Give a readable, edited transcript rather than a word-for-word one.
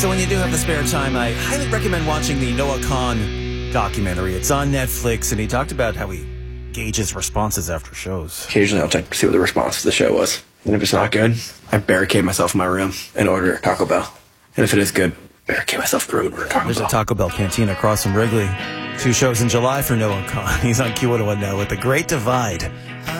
So when you do have the spare time, I highly recommend watching the Noah Kahn documentary. It's on Netflix, and he talked about how he gauges responses after shows. Occasionally I'll check to see what the response to the show was. And if it's not good, I barricade myself in my room and order Taco Bell. And if it is good, barricade myself in the room and order Taco Bell. There's a Taco Bell canteen across from Wrigley. 2 shows in July for Noah Kahn. He's on Q101 now with The Great Divide.